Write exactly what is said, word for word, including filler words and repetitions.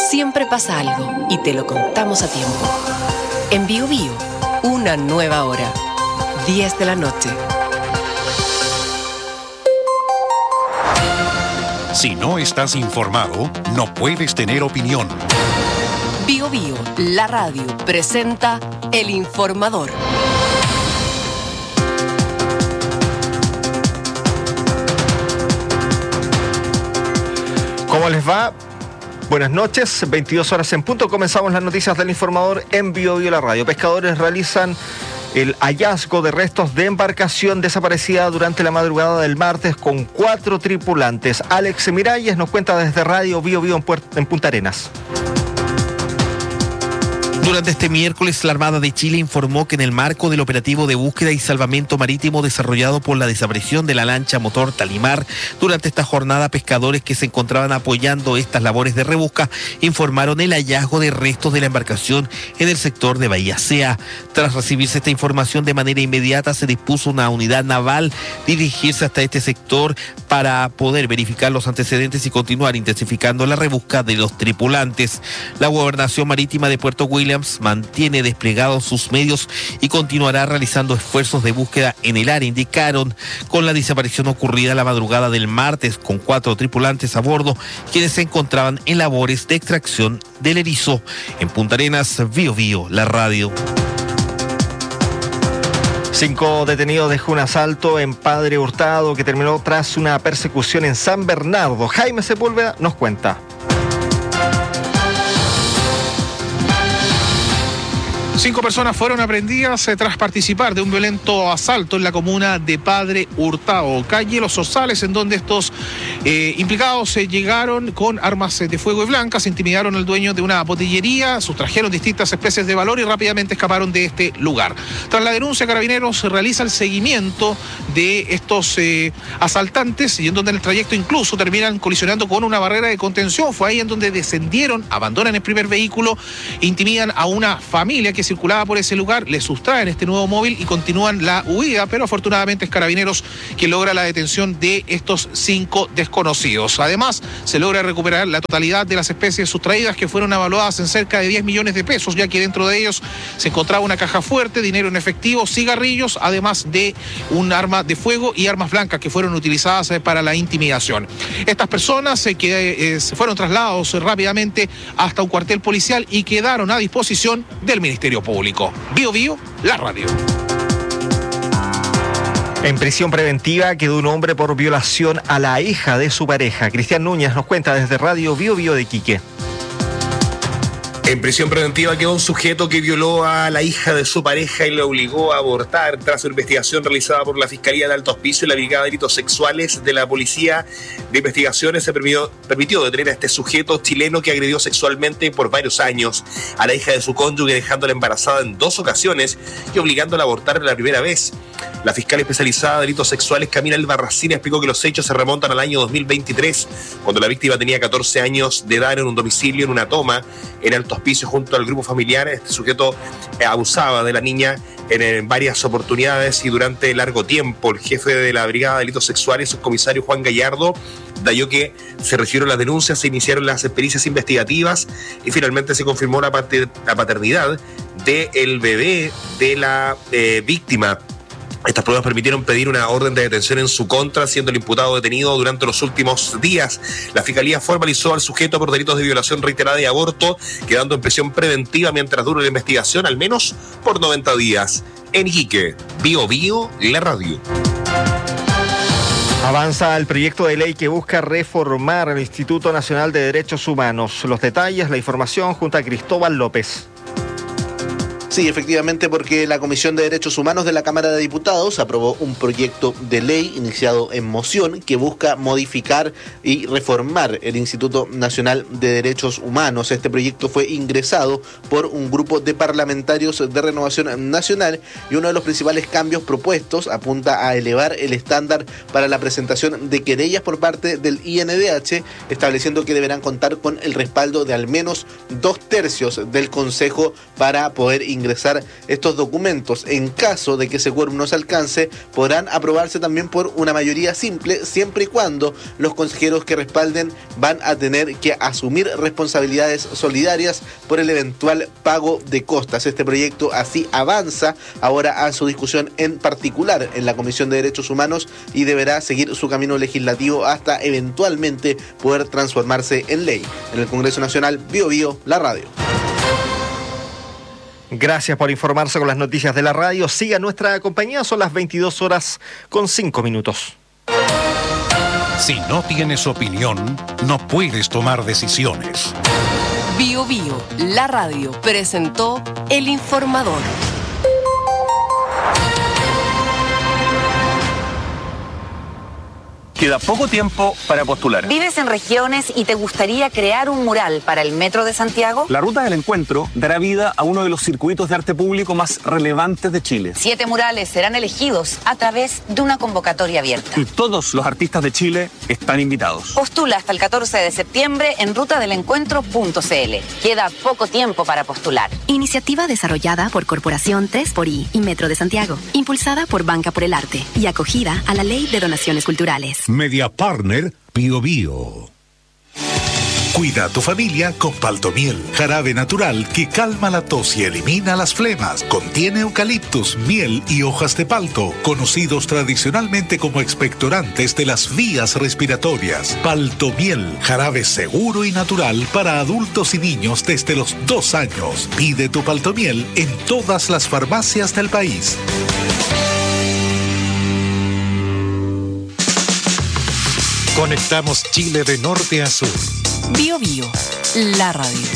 Siempre pasa algo y te lo contamos a tiempo. En Bio Bio, una nueva hora. diez de la noche. Si no estás informado, no puedes tener opinión. Bio Bio, la radio, presenta El Informador. ¿Cómo les va? Buenas noches, veintidós horas en punto. Comenzamos las noticias del Informador en Bio Bio, la radio. Pescadores realizan el hallazgo de restos de embarcación desaparecida durante la madrugada del martes con cuatro tripulantes. Alex Miralles nos cuenta desde Radio Bio Bio en, Puert- en Punta Arenas. Durante este miércoles, la Armada de Chile informó que en el marco del operativo de búsqueda y salvamento marítimo desarrollado por la desaparición de la lancha motor Talimar, durante esta jornada, pescadores que se encontraban apoyando estas labores de rebusca informaron el hallazgo de restos de la embarcación en el sector de Bahía Sea. Tras recibirse esta información de manera inmediata, se dispuso una unidad naval dirigirse hasta este sector para poder verificar los antecedentes y continuar intensificando la rebusca de los tripulantes. La Gobernación Marítima de Puerto Williams mantiene desplegados sus medios y continuará realizando esfuerzos de búsqueda en el área, indicaron. Con la desaparición ocurrida la madrugada del martes con cuatro tripulantes a bordo, quienes se encontraban en labores de extracción del erizo. En Punta Arenas, Bio Bio, la radio. Cinco detenidos dejó un asalto en Padre Hurtado que terminó tras una persecución en San Bernardo. Jaime Sepúlveda nos cuenta. Cinco personas fueron aprehendidas eh, tras participar de un violento asalto en la comuna de Padre Hurtado, calle Los Orzales, en donde estos eh, implicados eh, llegaron con armas eh, de fuego y blancas, intimidaron al dueño de una botillería, sustrajeron distintas especies de valor y rápidamente escaparon de este lugar. Tras la denuncia, Carabineros realiza el seguimiento de estos eh, asaltantes y en donde en el trayecto incluso terminan colisionando con una barrera de contención. Fue ahí en donde descendieron, abandonan el primer vehículo, intimidan a una familia que circulaba por ese lugar, le sustraen este nuevo móvil y continúan la huida, pero afortunadamente es Carabineros quien logra la detención de estos cinco desconocidos. Además, se logra recuperar la totalidad de las especies sustraídas, que fueron evaluadas en cerca de diez millones de pesos, ya que dentro de ellos se encontraba una caja fuerte, dinero en efectivo, cigarrillos, además de un arma de fuego y armas blancas que fueron utilizadas para la intimidación. Estas personas eh, que eh, fueron trasladados rápidamente hasta un cuartel policial y quedaron a disposición del Ministerio Público. Bio Bio, la radio. En prisión preventiva quedó un hombre por violación a la hija de su pareja. Cristian Núñez nos cuenta desde Radio Bio Bio de Quique. En prisión preventiva quedó un sujeto que violó a la hija de su pareja y le obligó a abortar tras una investigación realizada por la Fiscalía de Alto Hospicio y la Brigada de Delitos Sexuales de la Policía de Investigaciones. Se permitió, permitió detener a este sujeto chileno que agredió sexualmente por varios años a la hija de su cónyuge, dejándola embarazada en dos ocasiones y obligándola a abortar la primera vez. La fiscal especializada de delitos sexuales, Camila Albarracín, explicó que los hechos se remontan al año dos mil veintitrés, cuando la víctima tenía catorce años de edad en un domicilio en una toma en Alto Hospicio junto al grupo familiar. Este sujeto abusaba de la niña en varias oportunidades y durante largo tiempo. El jefe de la Brigada de Delitos Sexuales, subcomisario Juan Gallardo, detalló que se recibieron las denuncias, se iniciaron las pericias investigativas y finalmente se confirmó la, pater- la paternidad del bebé de la eh, víctima. Estas pruebas permitieron pedir una orden de detención en su contra, siendo el imputado detenido durante los últimos días. La Fiscalía formalizó al sujeto por delitos de violación reiterada y aborto, quedando en prisión preventiva mientras dure la investigación, al menos por noventa días. En Iquique, Bio Bio, la radio. Avanza el proyecto de ley que busca reformar el Instituto Nacional de Derechos Humanos. Los detalles, la información junto a Cristóbal López. Sí, efectivamente, porque la Comisión de Derechos Humanos de la Cámara de Diputados aprobó un proyecto de ley iniciado en moción que busca modificar y reformar el Instituto Nacional de Derechos Humanos. Este proyecto fue ingresado por un grupo de parlamentarios de Renovación Nacional y uno de los principales cambios propuestos apunta a elevar el estándar para la presentación de querellas por parte del I N D H, estableciendo que deberán contar con el respaldo de al menos dos tercios del Consejo para poder ingresar ingresar estos documentos. En caso de que ese quórum no se alcance, podrán aprobarse también por una mayoría simple, siempre y cuando los consejeros que respalden van a tener que asumir responsabilidades solidarias por el eventual pago de costas. Este proyecto así avanza ahora a su discusión en particular en la Comisión de Derechos Humanos y deberá seguir su camino legislativo hasta eventualmente poder transformarse en ley. En el Congreso Nacional, Bio Bio, la radio. Gracias por informarse con las noticias de la radio. Siga nuestra compañía, son las veintidós horas con cinco minutos. Si no tienes opinión, no puedes tomar decisiones. Bio Bio, la radio, presentó El Informador. Queda poco tiempo para postular. ¿Vives en regiones y te gustaría crear un mural para el Metro de Santiago? La Ruta del Encuentro dará vida a uno de los circuitos de arte público más relevantes de Chile. Siete murales serán elegidos a través de una convocatoria abierta. Y todos los artistas de Chile están invitados. Postula hasta el catorce de septiembre en ruta del encuentro punto c l. Queda poco tiempo para postular. Iniciativa desarrollada por Corporación tres por I y Metro de Santiago. Impulsada por Banca por el Arte y acogida a la Ley de Donaciones Culturales. Media Partner Bio Bio. Cuida a tu familia con Paltomiel, jarabe natural que calma la tos y elimina las flemas. Contiene eucaliptus, miel y hojas de palto, conocidos tradicionalmente como expectorantes de las vías respiratorias. Paltomiel, jarabe seguro y natural para adultos y niños desde los dos años. Pide tu Paltomiel en todas las farmacias del país. Conectamos Chile de norte a sur. Bio Bio, la radio.